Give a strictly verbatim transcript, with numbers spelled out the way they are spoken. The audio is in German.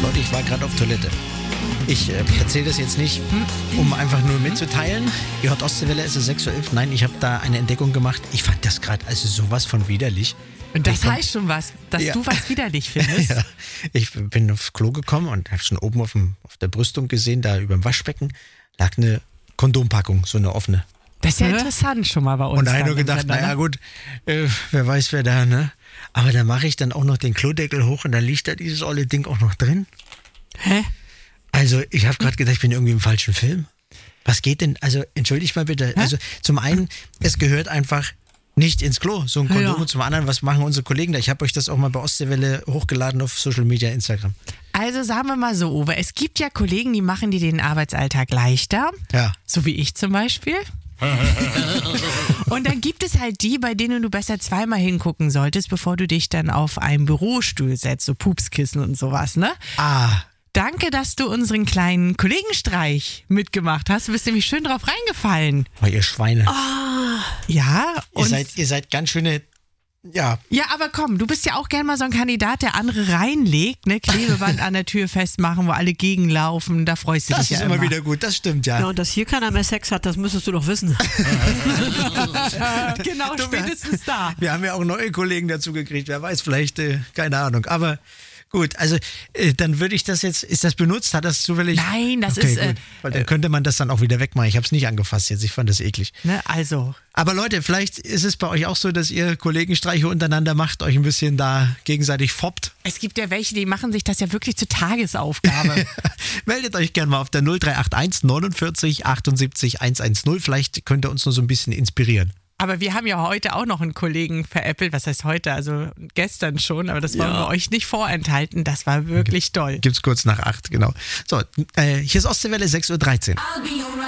Leute, ich war gerade auf Toilette. Ich äh, erzähle das jetzt nicht, um einfach nur mitzuteilen. Ihr hört Ostseewelle, es ist sechs Uhr elf. Nein, ich habe da eine Entdeckung gemacht. Ich fand das gerade also sowas von widerlich. Und das Ich komm- heißt schon was, dass Ja. du was widerlich findest. Ja, ich bin aufs Klo gekommen und habe schon oben auf, dem, auf der Brüstung gesehen, da über dem Waschbecken lag eine Kondompackung, so eine offene. Das ist ja interessant schon mal bei uns. Und da habe ich dann nur im gedacht, Sender, naja ne? gut, äh, wer weiß wer da, ne? Aber da mache ich dann auch noch den Klodeckel hoch und dann liegt da dieses olle Ding auch noch drin. Hä? Also ich habe gerade gedacht, ich bin irgendwie im falschen Film. Was geht denn, also entschuldigt mal bitte, also zum einen, es gehört einfach nicht ins Klo, so ein Kondom, Ja. und zum anderen, was machen unsere Kollegen da? Ich habe euch das auch mal bei Ostseewelle hochgeladen auf Social Media, Instagram. Also sagen wir mal so, Uwe, es gibt ja Kollegen, die machen dir den Arbeitsalltag leichter, Ja. so wie ich zum Beispiel. Und dann gibt es halt die, bei denen du besser zweimal hingucken solltest, bevor du dich dann auf einen Bürostuhl setzt, so Pupskissen und sowas, ne? Ah, Danke, dass du unseren kleinen Kollegenstreich mitgemacht hast. Du bist nämlich schön drauf reingefallen. oh, ihr Schweine. Ja, ihr, und seid, ihr seid ganz schöne, ja, ja, aber komm, du bist ja auch gern mal so ein Kandidat, der andere reinlegt, ne? Klebeband an der Tür festmachen, wo alle gegenlaufen, da freust du das dich ist ja immer immer. wieder gut, das stimmt, ja. Ja, und dass hier keiner mehr Sex hat, das müsstest du doch wissen. Genau, Du, wir- spätestens da. Wir haben ja auch neue Kollegen dazu gekriegt, wer weiß, vielleicht, äh, keine Ahnung, aber gut, also äh, dann würde ich das jetzt, ist das benutzt, hat das zufällig? Nein, das okay, ist, äh, gut, weil dann könnte man das dann auch wieder wegmachen, ich habe es nicht angefasst jetzt, ich fand das eklig. Ne, also, Aber Leute, vielleicht ist es bei euch auch so, dass ihr Kollegenstreiche untereinander macht, euch ein bisschen da gegenseitig foppt. es gibt ja welche, die machen sich das ja wirklich zur Tagesaufgabe. Meldet euch gerne mal auf der null drei acht eins neunundvierzig achtundsiebzig hundertzehn. Vielleicht könnt ihr uns nur so ein bisschen inspirieren. Aber wir haben ja heute auch noch einen Kollegen veräppelt, was heißt heute, also gestern schon, aber das wollen wir euch nicht vorenthalten, das war wirklich toll. Gibt's kurz nach acht, genau. So, äh, hier ist Ostseewelle, sechs Uhr dreizehn.